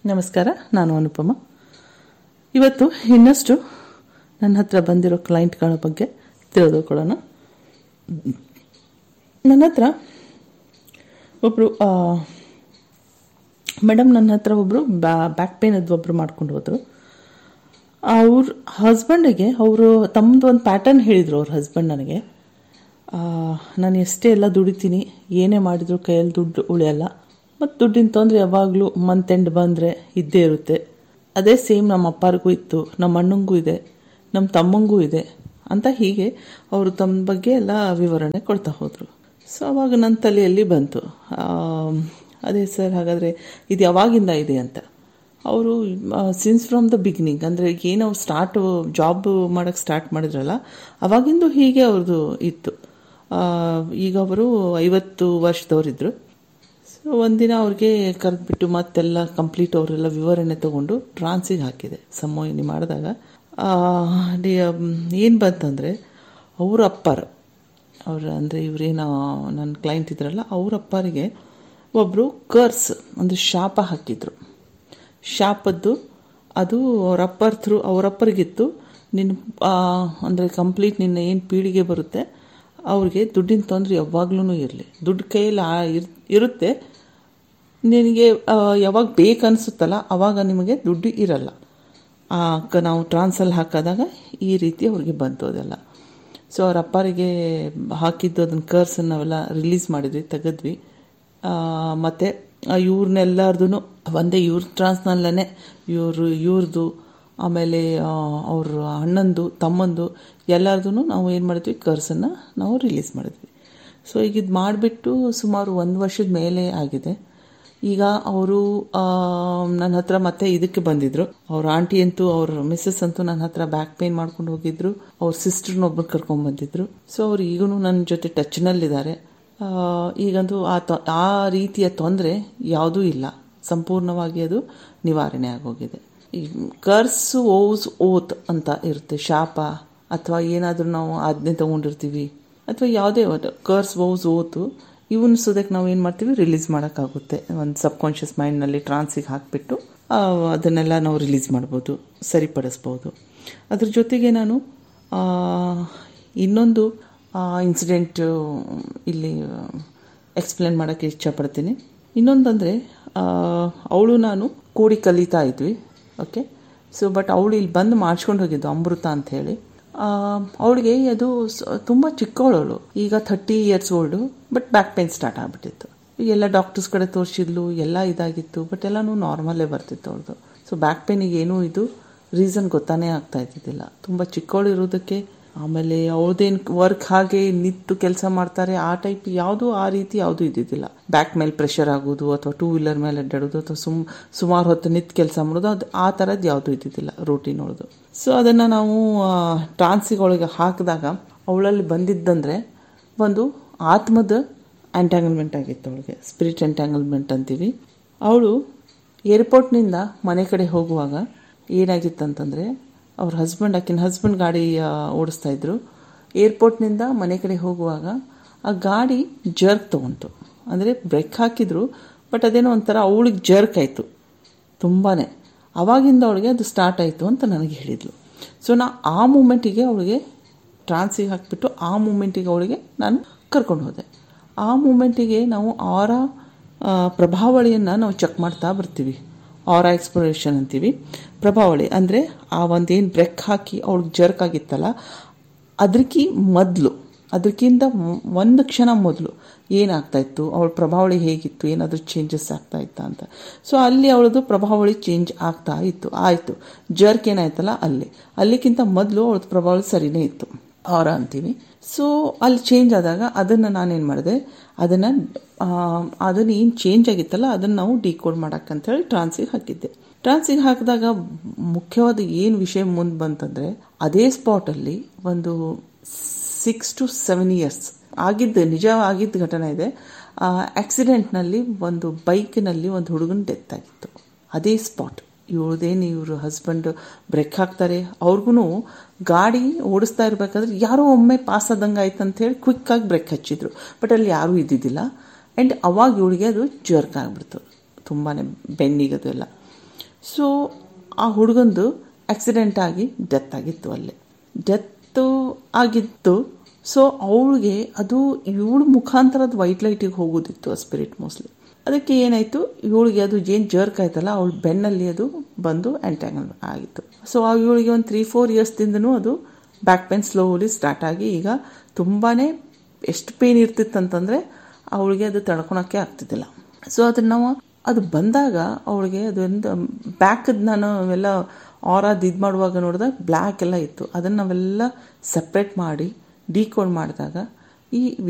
ನಮಸ್ಕಾರ, ನಾನು ಅನುಪಮ. ಇವತ್ತು ಇನ್ನಷ್ಟು ನನ್ನ ಹತ್ರ ಬಂದಿರೋ ಕ್ಲೈಂಟ್ಗಳ ಬಗ್ಗೆ ತಿಳಿದುಕೊಳ್ಳೋಣ. ನನ್ನ ಹತ್ರ ಒಬ್ಬರು ಮೇಡಮ್ ಒಬ್ಬರು ಬ್ಯಾಕ್ ಪೇನ್ ಒಬ್ಬರು ಮಾಡ್ಕೊಂಡು ಹೋದರು. ಅವ್ರ ಹಸ್ಬೆಂಡಿಗೆ ಅವರು ತಮ್ಮದು ಒಂದು ಪ್ಯಾಟರ್ನ್ ಹೇಳಿದರು. ಅವ್ರ ಹಸ್ಬೆಂಡ್ ನನಗೆ, ನಾನು ಎಷ್ಟೇ ಎಲ್ಲ ದುಡಿತೀನಿ, ಏನೇ ಮಾಡಿದ್ರು ಕೈಯಲ್ಲಿ ದುಡ್ಡು ಉಳಿಯಲ್ಲ, ಮತ್ತು ದುಡ್ಡಿನ ತೊಂದರೆ ಯಾವಾಗಲೂ ಮಂತ್ ಎಂಡ್ ಬಂದರೆ ಇದ್ದೇ ಇರುತ್ತೆ. ಅದೇ ಸೇಮ್ ನಮ್ಮ ಅಪ್ಪರಿಗೂ ಇತ್ತು, ನಮ್ಮ ಅಣ್ಣಂಗೂ ಇದೆ, ನಮ್ಮ ತಮ್ಮಂಗೂ ಇದೆ ಅಂತ ಹೀಗೆ ಅವರು ತಮ್ಮ ಬಗ್ಗೆ ಎಲ್ಲ ವಿವರಣೆ ಕೊಡ್ತಾ ಹೋದರು. ಸೊ ಅವಾಗ ನನ್ನ ತಲೆಯಲ್ಲಿ ಬಂತು, ಅದೇ ಸರ್, ಹಾಗಾದರೆ ಇದು ಯಾವಾಗಿಂದ ಇದೆ ಅಂತ. ಅವರು ಸಿನ್ಸ್ ಫ್ರಮ್ ದ ಬಿಗಿನಿಂಗ್, ಅಂದರೆ ಏನು ಅವ್ರು ಜಾಬ್ ಮಾಡೋಕ್ಕೆ ಸ್ಟಾರ್ಟ್ ಮಾಡಿದ್ರಲ್ಲ ಅವಾಗಿಂದು ಹೀಗೆ ಅವ್ರದ್ದು ಇತ್ತು. ಈಗ ಅವರು 50 ವರ್ಷದವರಿದ್ದರು. ಸೊ ಒಂದಿನ ಅವ್ರಿಗೆ ಕರೆದ್ಬಿಟ್ಟು ಮತ್ತೆಲ್ಲ ಕಂಪ್ಲೀಟ್ ಅವರೆಲ್ಲ ವಿವರಣೆ ತಗೊಂಡು ಟ್ರಾನ್ಸಿಗೆ ಹಾಕಿದೆ. ಸಂಮೋಹಿನಿ ಮಾಡಿದಾಗ ಏನು ಬಂತಂದರೆ, ಅವ್ರ ಅಂದರೆ ಇವರೇನೋ ನನ್ನ ಕ್ಲೈಂಟ್ ಇದ್ರಲ್ಲ, ಅವ್ರ ಅಪ್ಪರಿಗೆ ಒಬ್ಬರು ಕರ್ಸ್ ಅಂದರೆ ಶಾಪ ಹಾಕಿದ್ರು. ಶಾಪದ್ದು ಅದು ಅವರಪ್ಪರಿಗಿತ್ತು. ನಿನ್ನ ಅಂದರೆ ಕಂಪ್ಲೀಟ್ ನಿನ್ನ ಏನು ಪೀಳಿಗೆ ಬರುತ್ತೆ ಅವ್ರಿಗೆ ದುಡ್ಡಿನ ತೊಂದರೆ ಯಾವಾಗ್ಲೂ ಇರಲಿ, ದುಡ್ಡು ಕೈಯಲ್ಲಿ ಇರುತ್ತೆ, ನಿನಗೆ ಯಾವಾಗ ಬೇಕನ್ಸುತ್ತಲ್ಲ ಅವಾಗ ನಿಮಗೆ ದುಡ್ಡು ಇರಲ್ಲ. ನಾವು ಟ್ರಾನ್ಸಲ್ಲಿ ಹಾಕಿದಾಗ ಈ ರೀತಿ ಅವ್ರಿಗೆ ಬಂತು ಅದೆಲ್ಲ. ಸೊ ಅವ್ರ ಅಪ್ಪರಿಗೆ ಹಾಕಿದ್ದು ಅದನ್ನು ಕರ್ಸನ್ನು ನಾವೆಲ್ಲ ರಿಲೀಸ್ ಮಾಡಿದ್ವಿ, ತೆಗೆದ್ವಿ. ಮತ್ತು ಇವ್ರನ್ನೆಲ್ಲರದು ಒಂದೇ ಇವ್ರ ಟ್ರಾನ್ಸ್ನಲ್ಲೇ ಇವ್ರದ್ದು ಆಮೇಲೆ ಅವ್ರ ಅಣ್ಣಂದು ತಮ್ಮಂದು ಎಲ್ಲರದು ನಾವು ಏನು ಮಾಡಿದ್ವಿ, ಕರ್ಸನ್ನು ನಾವು ರಿಲೀಸ್ ಮಾಡಿದ್ವಿ. ಸೊ ಈಗ ಇದು ಮಾಡಿಬಿಟ್ಟು ಸುಮಾರು 1 ವರ್ಷದ ಮೇಲೆ ಆಗಿದೆ. ಈಗ ಅವರು ನನ್ನ ಹತ್ರ ಮತ್ತೆ ಇದಕ್ಕೆ ಬಂದಿದ್ರು. ಅವ್ರ ಆಂಟಿ ಅಂತೂ, ಅವ್ರ ಮಿಸ್ಸಸ್ ಅಂತೂ ನನ್ನ ಹತ್ರ ಬ್ಯಾಕ್ ಪೇನ್ ಮಾಡ್ಕೊಂಡು ಹೋಗಿದ್ರು. ಅವ್ರ ಸಿಸ್ಟರ್ನೊಬ್ಬರು ಕರ್ಕೊಂಡು ಬಂದಿದ್ರು. ಸೊ ಅವ್ರು ಈಗೂ ನನ್ನ ಜೊತೆ ಟಚ್ನಲ್ಲಿದ್ದಾರೆ. ಈಗಂತೂ ಆ ರೀತಿಯ ತೊಂದರೆ ಯಾವುದೂ ಇಲ್ಲ, ಸಂಪೂರ್ಣವಾಗಿ ಅದು ನಿವಾರಣೆ ಆಗೋಗಿದೆ. ಈ ಕರ್ಸ್ ಓತ್ ಅಂತ ಇರುತ್ತೆ, ಶಾಪ ಅಥವಾ ಏನಾದರೂ ನಾವು ಆಜ್ಞೆ ತಗೊಂಡಿರ್ತೀವಿ ಅಥವಾ ಯಾವುದೇ ಕರ್ಸ್ ಓತು ಇವನ್ ಸುದಕ್ಕೆ ನಾವು ಏನು ಮಾಡ್ತೀವಿ, ರಿಲೀಸ್ ಮಾಡೋಕ್ಕಾಗುತ್ತೆ. ಒಂದು ಸಬ್ಕಾನ್ಷಿಯಸ್ ಮೈಂಡ್ನಲ್ಲಿ ಟ್ರಾನ್ಸಿಗೆ ಹಾಕಿಬಿಟ್ಟು ಅದನ್ನೆಲ್ಲ ನಾವು ರಿಲೀಸ್ ಮಾಡ್ಬೋದು, ಸರಿಪಡಿಸ್ಬೋದು. ಅದ್ರ ಜೊತೆಗೆ ನಾನು ಇನ್ನೊಂದು ಇನ್ಸಿಡೆಂಟ್ ಇಲ್ಲಿ ಎಕ್ಸ್ಪ್ಲೇನ್ ಮಾಡೋಕ್ಕೆ ಇಷ್ಟಪಡ್ತೀನಿ. ಇನ್ನೊಂದಂದರೆ, ಅವಳು ನಾನು ಕೂಡಿ ಕಲಿತಾ ಇದ್ವಿ. ಓಕೆ, ಸೊ ಬಟ್ ಅವಳು ಇಲ್ಲಿ ಬಂದು ಮಾಡಿಸ್ಕೊಂಡು ಹೋಗಿದ್ದು, ಅಮೃತ ಅಂತ ಹೇಳಿ. ಅವಳಿಗೆ ಅದು ತುಂಬ ಚಿಕ್ಕವಳು, ಈಗ 30 years old. But back pain start ಆಗಿಬಿಟ್ಟಿತ್ತು. ಎಲ್ಲ ಡಾಕ್ಟರ್ಸ್ ಕಡೆ ತೋರಿಸಿದ್ಲು, ಎಲ್ಲ ಇದಾಗಿತ್ತು, ಬಟ್ ಎಲ್ಲನೂ ನಾರ್ಮಲ್ಲೇ ಬರ್ತಿತ್ತು ಅವ್ರದ್ದು. ಸೊ ಬ್ಯಾಕ್ ಪೇನಿಗೆ ಏನೂ ಇದು ರೀಸನ್ ಗೊತ್ತಾನೇ ಆಗ್ತಾ ಇದ್ದಿದ್ದಿಲ್ಲ. ತುಂಬ ಚಿಕ್ಕವಳು ಇರೋದಕ್ಕೆ, ಆಮೇಲೆ ಅವ್ರದ್ದೇನು ವರ್ಕ್ ಹಾಗೆ ನಿಂತು ಕೆಲಸ ಮಾಡ್ತಾರೆ ಆ ಟೈಪ್ ಆ ರೀತಿ ಯಾವುದೂ ಇದ್ದಿದ್ದಿಲ್ಲ. ಬ್ಯಾಕ್ ಮೇಲೆ ಪ್ರೆಷರ್ ಆಗೋದು ಅಥವಾ 2 wheeler ಮೇಲೆ ಅಡ್ಡಾಡೋದು ಅಥವಾ ಸುಮಾರು ಹೊತ್ತು ನಿಂತು ಕೆಲಸ ಮಾಡೋದು, ಅದು ಆ ಥರದ್ದು ಯಾವುದೂ ಇದ್ದಿದ್ದಿಲ್ಲ ರೂಟೀನ್ ಒಳದು. ಸೊ ಅದನ್ನು ನಾವು ಟ್ರಾನ್ಸಿಗೊಳಗೆ ಹಾಕಿದಾಗ ಅವಳಲ್ಲಿ ಬಂದಿದ್ದಂದರೆ ಒಂದು ಆತ್ಮದ ಎಂಟ್ಯಾಂಗಲ್ಮೆಂಟ್ ಆಗಿತ್ತು ಅವಳಿಗೆ, ಸ್ಪಿರಿಟ್ ಎಂಟ್ಯಾಂಗಲ್ಮೆಂಟ್ ಅಂತೀವಿ. ಅವಳು ಏರ್ಪೋರ್ಟ್ನಿಂದ ಮನೆ ಕಡೆ ಹೋಗುವಾಗ ಏನಾಗಿತ್ತಂತಂದರೆ, ಅವ್ರ ಆಕಿನ ಹಸ್ಬೆಂಡ್ ಗಾಡಿ ಓಡಿಸ್ತಾ ಇದ್ರು. ಏರ್ಪೋರ್ಟ್ನಿಂದ ಮನೆ ಕಡೆ ಹೋಗುವಾಗ ಆ ಗಾಡಿ ಜರ್ಕ್ ತೊಗೊಂತು. ಅಂದರೆ ಬ್ರೇಕ್ ಹಾಕಿದ್ರು, ಬಟ್ ಅದೇನೋ ಒಂಥರ ಅವಳಿಗೆ ಜರ್ಕ್ ಆಯಿತು ತುಂಬಾ. ಆವಾಗಿಂದ ಅವಳಿಗೆ ಅದು ಸ್ಟಾರ್ಟ್ ಆಯಿತು ಅಂತ ನನಗೆ ಹೇಳಿದ್ಲು. ಸೊ ಆ ಮೂಮೆಂಟಿಗೆ ಅವಳಿಗೆ ಟ್ರಾನ್ಸಿಗೆ ಹಾಕಿಬಿಟ್ಟು ಆ ಮೂಮೆಂಟಿಗೆ ಅವಳಿಗೆ ನಾನು ಕರ್ಕೊಂಡು ಹೋದೆ. ಆ ಮೂಮೆಂಟಿಗೆ ನಾವು ಆರಾ ಪ್ರಭಾವಳಿಯನ್ನು ನಾವು ಚೆಕ್ ಮಾಡ್ತಾ ಬರ್ತೀವಿ. ಆರಾ ಎಕ್ಸ್ಪ್ಲೋರೇಷನ್ ಅಂತೀವಿ. ಪ್ರಭಾವಳಿ ಅಂದರೆ ಆ ಒಂದೇನು ಬ್ರೇಕ್ ಹಾಕಿ ಅವಳಿಗೆ ಜರ್ಕ್ ಆಗಿತ್ತಲ್ಲ, ಅದಕ್ಕಿಂತ ಒಂದು ಕ್ಷಣ ಮೊದಲು ಏನಾಗ್ತಾಯಿತ್ತು, ಅವಳ ಪ್ರಭಾವಳಿ ಹೇಗಿತ್ತು, ಏನಾದರೂ ಚೇಂಜಸ್ ಆಗ್ತಾ ಇತ್ತಾ ಅಂತ. ಸೊ ಅಲ್ಲಿ ಅವಳದು ಪ್ರಭಾವಳಿ ಚೇಂಜ್ ಆಗ್ತಾ ಆಯಿತು. ಜರ್ಕ್ ಏನಾಯ್ತಲ್ಲ ಅಲ್ಲಿಗಿಂತ ಮೊದಲು ಅವಳದು ಪ್ರಭಾವಳಿ ಸರಿನೇ ಇತ್ತು, ಆರ ಅಂತೀವಿ. ಸೊ ಅಲ್ಲಿ ಚೇಂಜ್ ಆದಾಗ ಅದನ್ನು ನಾನೇನು ಮಾಡಿದೆ, ಅದನ್ನು ಏನು ಚೇಂಜ್ ಆಗಿತ್ತಲ್ಲ ಅದನ್ನು ನಾವು ಡಿಕೋಡ್ ಮಾಡೋಕ್ಕಂಥೇಳಿ ಟ್ರಾನ್ಸಿಗೆ ಹಾಕಿದ್ದೆ. ಟ್ರಾನ್ಸಿಗೆ ಹಾಕಿದಾಗ ಮುಖ್ಯವಾದ ಏನು ವಿಷಯ ಮುಂದೆ ಬಂತಂದರೆ, ಅದೇ ಸ್ಪಾಟಲ್ಲಿ ಒಂದು 6 to 7 years ನಿಜ ಆಗಿದ್ದ ಘಟನೆ ಇದೆ. ಆಕ್ಸಿಡೆಂಟ್ನಲ್ಲಿ ಒಂದು ಬೈಕ್ನಲ್ಲಿ ಒಂದು ಹುಡುಗನ ಡೆತ್ ಆಗಿತ್ತು ಅದೇ ಸ್ಪಾಟ್. ಇವ್ರ ಹಸ್ಬೆಂಡ್ ಬ್ರೇಕ್ ಹಾಕ್ತಾರೆ, ಅವ್ರಿಗೂ ಗಾಡಿ ಓಡಿಸ್ತಾ ಇರಬೇಕಾದ್ರೆ ಯಾರೋ ಒಮ್ಮೆ ಪಾಸ್ ಆದಂಗೆ ಆಯ್ತು ಅಂತೇಳಿ ಕ್ವಿಕ್ಕಾಗಿ ಬ್ರೇಕ್ ಹಚ್ಚಿದ್ರು, ಬಟ್ ಅಲ್ಲಿ ಯಾರೂ ಇದ್ದಿದ್ದಿಲ್ಲ. ಆ್ಯಂಡ್ ಅವಾಗ ಇವಳಿಗೆ ಅದು ಜರ್ಕ್ ಆಗಿಬಿಡ್ತು, ತುಂಬಾ ಬೆನ್ನಿಗದು ಎಲ್ಲ. ಸೊ ಆ ಹುಡುಗಂದು ಆಕ್ಸಿಡೆಂಟ್ ಆಗಿ ಡೆತ್ ಆಗಿತ್ತು ಅಲ್ಲೇ. ಡೆತ್ತು ಆಗಿತ್ತು. ಸೊ ಅವಳಿಗೆ ಅದು ಇವಳ ಮುಖಾಂತರದ ವೈಟ್ ಲೈಟಿಗೆ ಹೋಗೋದಿತ್ತು ಆ ಸ್ಪಿರಿಟ್ ಮೋಸ್ಟ್ಲಿ. ಅದಕ್ಕೆ ಏನಾಯಿತು, ಇವಳಿಗೆ ಅದು ಏನು ಜರ್ಕ್ ಆಯ್ತಲ್ಲ ಅವಳ ಬೆನ್ನಲ್ಲಿ ಅದು ಬಂದು ಎಂಟ್ಯಾಂಗಲ್ ಆಗಿತ್ತು. ಸೊ ಇವಳಿಗೆ ಒಂದು 3-4 ಇಯರ್ಸ್ದಿಂದನೂ ಅದು ಬ್ಯಾಕ್ ಪೇನ್ ಸ್ಲೋಲಿ ಸ್ಟಾರ್ಟ್ ಆಗಿ ಈಗ ತುಂಬಾ ಎಷ್ಟು ಪೇನ್ ಇರ್ತಿತ್ತಂತಂದರೆ ಅವಳಿಗೆ ಅದು ತಡ್ಕೊಳಕ್ಕೆ ಆಗ್ತಿದ್ದಿಲ್ಲ. ಸೊ ಅದನ್ನು ನಾವು ಅದು ಬಂದಾಗ ಅವಳಿಗೆ ಅದೊಂದು ಬ್ಯಾಕದ ನಾನು ಎಲ್ಲ ಆರಾದು ಇದು ಮಾಡುವಾಗ ನೋಡಿದಾಗ ಬ್ಲ್ಯಾಕ್ ಎಲ್ಲ ಇತ್ತು. ಅದನ್ನು ನಾವೆಲ್ಲ ಸಪ್ರೇಟ್ ಮಾಡಿ ಡಿಕೋಡ್ ಮಾಡಿದಾಗ ಈ